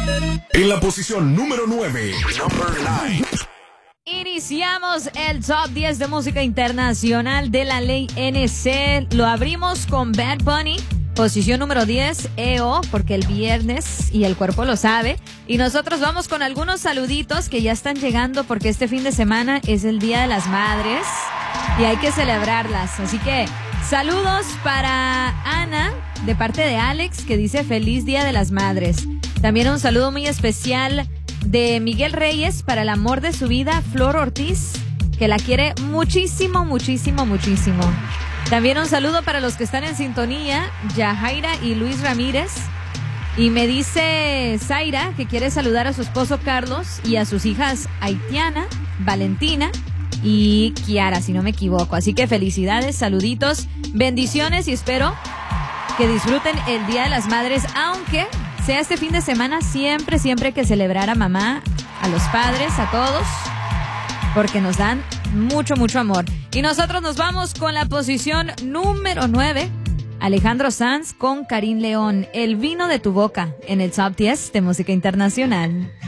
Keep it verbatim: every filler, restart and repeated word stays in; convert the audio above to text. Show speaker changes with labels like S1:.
S1: En la posición número nueve.
S2: Iniciamos el top diez de música internacional de la ley N C. Lo abrimos con Bad Bunny. Posición número diez, E O, porque el viernes y el cuerpo lo sabe. Y nosotros vamos con algunos saluditos que ya están llegando porque este fin de semana es el Día de las Madres y hay que celebrarlas. Así que saludos para Ana, de parte de Alex, que dice feliz Día de las Madres. También un saludo muy especial de Miguel Reyes para el amor de su vida, Flor Ortiz, que la quiere muchísimo, muchísimo, muchísimo. También un saludo para los que están en sintonía, Yajaira y Luis Ramírez. Y me dice Zaira que quiere saludar a su esposo Carlos y a sus hijas Haitiana, Valentina y Kiara, si no me equivoco. Así que felicidades, saluditos, bendiciones y espero que disfruten el Día de las Madres, aunque sea este fin de semana, siempre, siempre hay que celebrar a mamá, a los padres, a todos, porque nos dan mucho, mucho amor. Y nosotros nos vamos con la posición número nueve. Alejandro Sanz con Karim León, El vino de tu boca, en el top diez de música internacional.